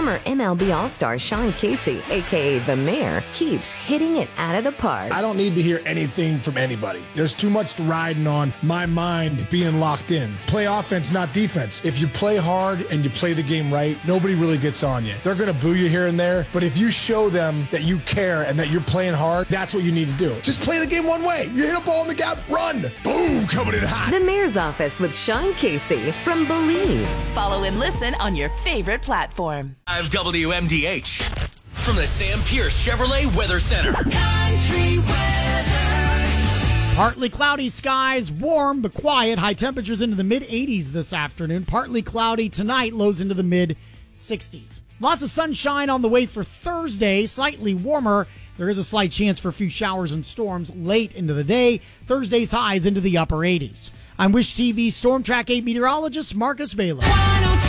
Former MLB All-Star Sean Casey, a.k.a. The Mayor, keeps hitting it out of the park. I don't need to hear anything from anybody. There's too much riding on my mind being locked in. Play offense, not defense. If you play hard and you play the game right, nobody really gets on you. They're going to boo you here and there, but if you show them that you care and that you're playing hard, that's what you need to do. Just play the game one way. You hit a ball in the gap, run. Boom, coming in hot. The Mayor's Office with Sean Casey from Believe. Follow and listen on your favorite platform. WMDH from the Sam Pierce Chevrolet Weather Center. Country weather. Partly cloudy skies, warm but quiet. High temperatures into the mid-80s this afternoon. Partly cloudy tonight, lows into the mid-60s. Lots of sunshine on the way for Thursday, slightly warmer. There is a slight chance for a few showers and storms late into the day. Thursday's highs into the upper 80s. I'm Wish TV Storm Track 8 meteorologist Marcus Baylor.